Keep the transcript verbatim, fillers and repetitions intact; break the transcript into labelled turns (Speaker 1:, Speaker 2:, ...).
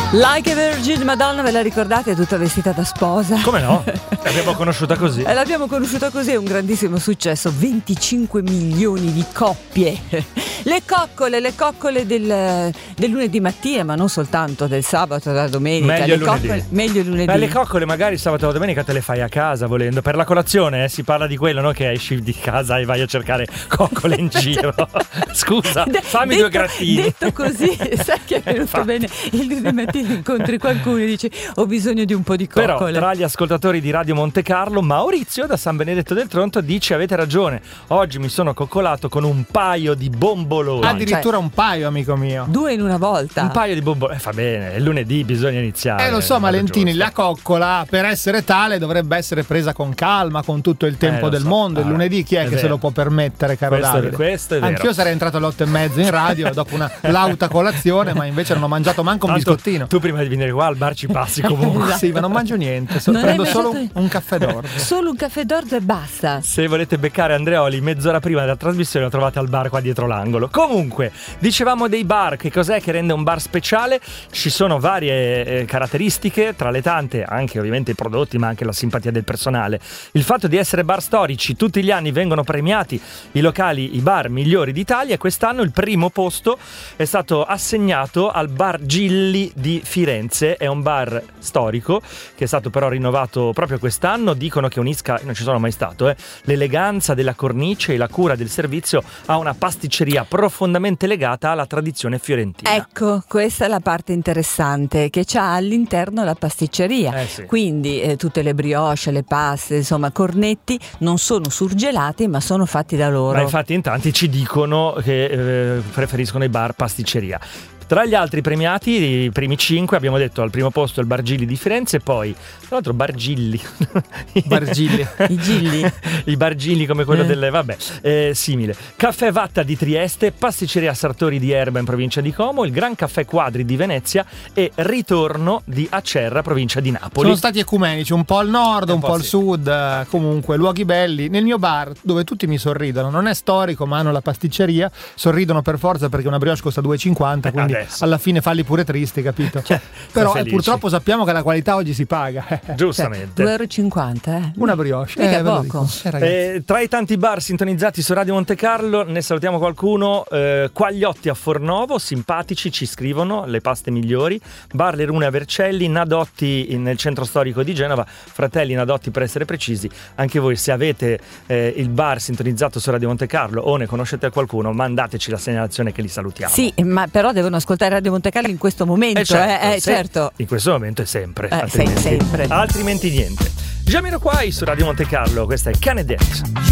Speaker 1: Like a Virgin, Madonna, ve la ricordate? È tutta vestita da sposa.
Speaker 2: Come no? L'abbiamo conosciuta così.
Speaker 1: E l'abbiamo conosciuta così, è un grandissimo successo. venticinque milioni di coppie. Le coccole, le coccole del, del lunedì mattina, ma non soltanto del sabato, della domenica.
Speaker 2: Meglio
Speaker 1: le
Speaker 2: il lunedì.
Speaker 1: Coccole, meglio il lunedì.
Speaker 2: Beh, le coccole magari sabato o domenica te le fai a casa volendo. Per la colazione eh, si parla di quello, no? Che esci di casa e vai a cercare coccole in giro. Scusa, fammi
Speaker 1: detto,
Speaker 2: due grattini.
Speaker 1: Detto così, sai che è venuto bene il lunedì mattina, incontri qualcuno e dici ho bisogno di un po' di coccole.
Speaker 2: Però tra gli ascoltatori di Radio Monte Carlo, Maurizio da San Benedetto del Tronto dice: avete ragione, oggi mi sono coccolato con un paio di bomboloni.
Speaker 3: Addirittura cioè, un paio, amico mio.
Speaker 1: Due in una volta.
Speaker 2: Un paio di bomboloni. Eh, fa bene, è lunedì, bisogna iniziare.
Speaker 3: Eh lo so, Valentini, la coccola per essere tale dovrebbe essere presa con calma, con tutto il tempo
Speaker 2: eh,
Speaker 3: del
Speaker 2: so.
Speaker 3: mondo.
Speaker 2: Ah,
Speaker 3: Il lunedì chi è, è che vero. se lo può permettere, caro
Speaker 2: questo,
Speaker 3: Davide?
Speaker 2: Questo è vero.
Speaker 3: Anch'io sarei entrato alle otto e mezza in radio dopo una lauta colazione, ma invece non ho mangiato manco un
Speaker 2: Tanto,
Speaker 3: biscottino.
Speaker 2: Tu prima di venire qua al bar ci passi comunque.
Speaker 3: Esatto. Sì, ma non mangio niente, so,
Speaker 1: non
Speaker 3: prendo solo un, un caffè d'orzo.
Speaker 1: Solo un caffè d'orzo e basta.
Speaker 2: Se volete beccare Andreoli mezz'ora prima della trasmissione lo trovate al bar qua dietro l'angolo. Comunque, dicevamo dei bar, che cos'è che rende un bar speciale? Ci sono varie eh, caratteristiche, tra le tante anche ovviamente i prodotti, ma anche la simpatia del personale. Il fatto di essere bar storici, tutti gli anni vengono premiati i locali, i bar migliori d'Italia, e quest'anno il primo posto è stato assegnato al Bar Gilli di Firenze. È un bar storico che è stato però rinnovato proprio quest'anno. Dicono che unisca, non ci sono mai stato, eh, l'eleganza della cornice e la cura del servizio a una pasticceria profondamente legata alla tradizione fiorentina.
Speaker 1: Ecco, questa è la parte interessante, che c'ha all'interno la pasticceria.
Speaker 2: Eh sì.
Speaker 1: Quindi eh, tutte le brioche, le paste, insomma, cornetti non sono surgelati, ma sono fatti da loro.
Speaker 2: Ma infatti in tanti ci dicono che eh, preferiscono i bar pasticceria. Tra gli altri premiati, i primi cinque, abbiamo detto al primo posto il Bar Gilli di Firenze, poi tra l'altro Bar Gilli.
Speaker 3: Bar Gilli.
Speaker 1: I Gilli.
Speaker 2: I Bar Gilli come quello
Speaker 1: eh.
Speaker 2: delle, vabbè, eh, simile. Caffè Vatta di Trieste, Pasticceria Sartori di Erba in provincia di Como, il Gran Caffè Quadri di Venezia e Ritorno di Acerra, provincia di Napoli.
Speaker 3: Sono stati ecumenici, un po' al nord, un, un po' al
Speaker 2: sì.
Speaker 3: sud, comunque luoghi belli. Nel mio bar, dove tutti mi sorridono, non è storico ma hanno la pasticceria, sorridono per forza perché una brioche costa due e cinquanta, quindi
Speaker 2: adesso.
Speaker 3: alla fine falli pure tristi, capito?
Speaker 2: Cioè,
Speaker 3: però eh, purtroppo sappiamo che la qualità oggi si paga.
Speaker 2: Giustamente.
Speaker 1: due e cinquanta euro, eh.
Speaker 3: Una brioche.
Speaker 1: Mica
Speaker 3: Eh, ve lo
Speaker 1: poco.
Speaker 3: dico. Eh,
Speaker 2: Eh, tra i tanti bar sintonizzati su Radio Monte Carlo ne salutiamo qualcuno. eh, Quagliotti a Fornovo, simpatici, ci scrivono, le paste migliori. Bar Le Rune a Vercelli, Nadotti in- nel centro storico di Genova, Fratelli Nadotti per essere precisi. Anche voi, se avete eh, il bar sintonizzato su Radio Monte Carlo o ne conoscete qualcuno, mandateci la segnalazione che li salutiamo.
Speaker 1: Sì, ma però devono ascoltare Radio Monte Carlo in questo momento,
Speaker 2: Eh, certo,
Speaker 1: eh, eh,
Speaker 2: se-
Speaker 1: certo.
Speaker 2: In questo momento è sempre,
Speaker 1: Eh,
Speaker 2: altrimenti,
Speaker 1: sempre.
Speaker 2: altrimenti niente. Jamiroquai su Radio Monte Carlo, questa è Canedette.